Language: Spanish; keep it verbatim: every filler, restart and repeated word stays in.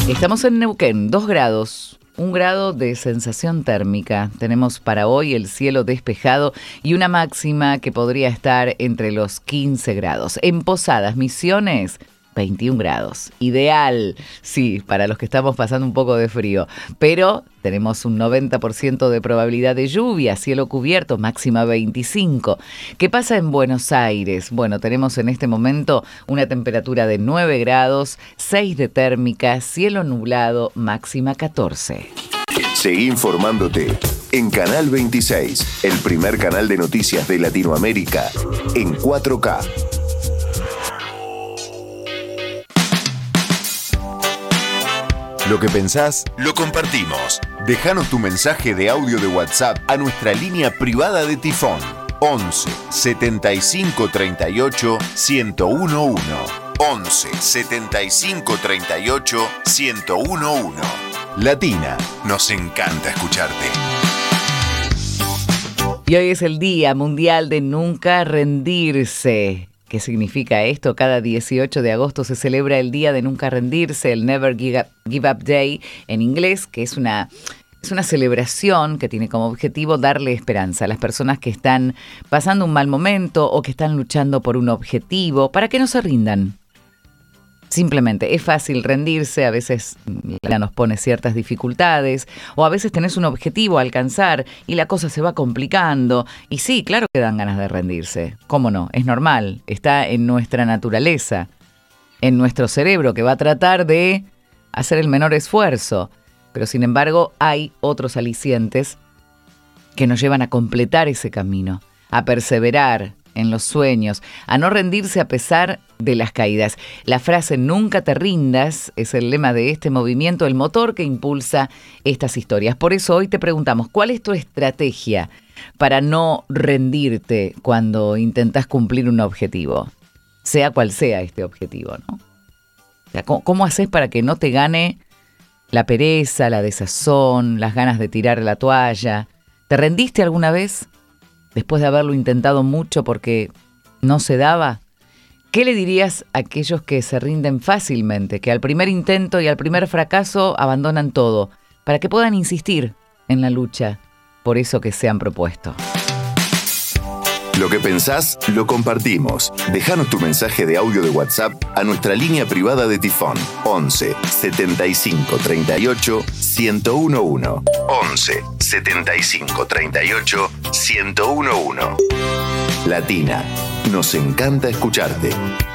Estamos en Neuquén, dos grados, un grado de sensación térmica. Tenemos para hoy el cielo despejado y una máxima que podría estar entre los quince grados. En Posadas, Misiones, veintiún grados. Ideal, sí, para los que estamos pasando un poco de frío. Pero tenemos un noventa por ciento de probabilidad de lluvia, cielo cubierto, máxima veinticinco. ¿Qué pasa en Buenos Aires? Bueno, tenemos en este momento una temperatura de nueve grados, seis de térmica, cielo nublado, máxima catorce. Seguí informándote en Canal veintiséis, el primer canal de noticias de Latinoamérica en cuatro K. Lo que pensás, lo compartimos. Déjanos tu mensaje de audio de WhatsApp a nuestra línea privada de Tifón. once setenta y cinco treinta y ocho ciento uno. once setenta y cinco treinta y ocho ciento uno. Latina, nos encanta escucharte. Y hoy es el Día Mundial de Nunca Rendirse. ¿Qué significa esto? Cada dieciocho de agosto se celebra el Día de Nunca Rendirse, el Never Give Up, Give Up Day en inglés, que es una, es una celebración que tiene como objetivo darle esperanza a las personas que están pasando un mal momento o que están luchando por un objetivo, para que no se rindan. Simplemente es fácil rendirse, a veces la vida nos pone ciertas dificultades o a veces tenés un objetivo a alcanzar y la cosa se va complicando. Y sí, claro que dan ganas de rendirse. ¿Cómo no? Es normal, está en nuestra naturaleza, en nuestro cerebro que va a tratar de hacer el menor esfuerzo. Pero sin embargo hay otros alicientes que nos llevan a completar ese camino, a perseverar en los sueños, a no rendirse a pesar de las caídas. La frase "nunca te rindas" es el lema de este movimiento, el motor que impulsa estas historias. Por eso hoy te preguntamos, ¿cuál es tu estrategia para no rendirte cuando intentas cumplir un objetivo? Sea cual sea este objetivo, ¿no? O sea, ¿cómo, cómo haces para que no te gane la pereza, la desazón, las ganas de tirar la toalla? ¿Te rendiste alguna vez? Después de haberlo intentado mucho porque no se daba. ¿Qué le dirías a aquellos que se rinden fácilmente, que al primer intento y al primer fracaso abandonan todo, para que puedan insistir en la lucha por eso que se han propuesto? Lo que pensás, lo compartimos. Déjanos tu mensaje de audio de WhatsApp a nuestra línea privada de Tifón. once setenta y cinco treinta y ocho ciento uno. once setenta y cinco treinta y ocho ciento uno. Latina, nos encanta escucharte.